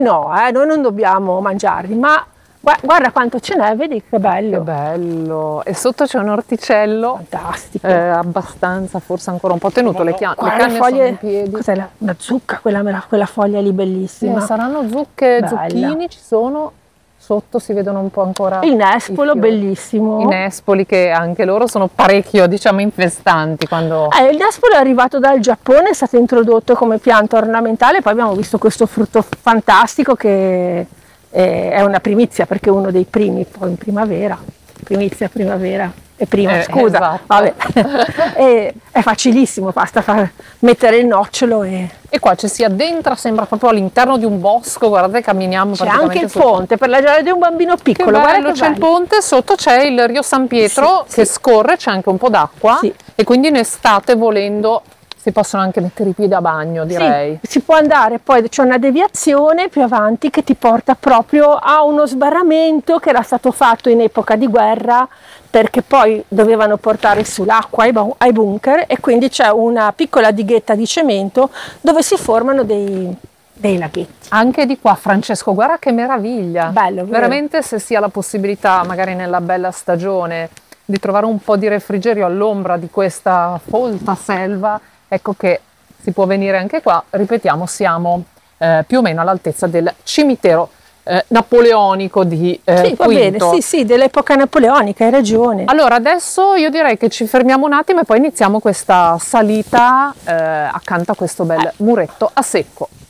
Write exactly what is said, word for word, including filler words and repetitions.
No, eh, noi non dobbiamo mangiarli, ma gua- guarda quanto ce n'è, vedi che bello. Che bello! E sotto c'è un orticello, Fantastico. eh, abbastanza, forse ancora un po' tenuto, le, chia- le Guarda canne le foglie, sono in piedi. cos'è la, la zucca, quella, mera- quella foglia lì bellissima. Eh, saranno zucche, Bella. zucchini, ci sono, sotto si vedono un po' ancora Il i nespolo, fiori. bellissimo. I nespoli che anche loro sono parecchio, diciamo, infestanti quando... Eh, il nespolo è arrivato dal Giappone, è stato introdotto come pianta ornamentale, poi abbiamo visto questo frutto fantastico che eh, è una primizia perché è uno dei primi, poi in primavera, primizia, primavera e prima, Eh, scusa, esatto. vabbè. E, è facilissimo, basta far mettere il nocciolo e... E qua ci si addentra, sembra proprio all'interno di un bosco, guardate, camminiamo C'è praticamente anche il su- ponte per la gioia di un bambino Che piccolo, guarda bello, che c'è il bello. ponte, sotto c'è il Rio San Pietro Sì, che sì. scorre, c'è anche un po' d'acqua Sì. e quindi in estate volendo si possono anche mettere i piedi a bagno, direi. Sì, si può andare, poi c'è una deviazione più avanti che ti porta proprio a uno sbarramento che era stato fatto in epoca di guerra perché poi dovevano portare su l'acqua ai, bu- ai bunker e quindi c'è una piccola dighetta di cemento dove si formano dei, dei laghetti. Anche di qua, Francesco, guarda che meraviglia. Bello, vero? Veramente, se si ha la possibilità, magari nella bella stagione, di trovare un po' di refrigerio all'ombra di questa folta selva, ecco che si può venire anche qua. Ripetiamo, siamo eh, più o meno all'altezza del cimitero eh, napoleonico di eh, Sì, va bene, Quinto. sì, sì, dell'epoca napoleonica, hai ragione. Allora, adesso io direi che ci fermiamo un attimo e poi iniziamo questa salita eh, accanto a questo bel muretto a secco.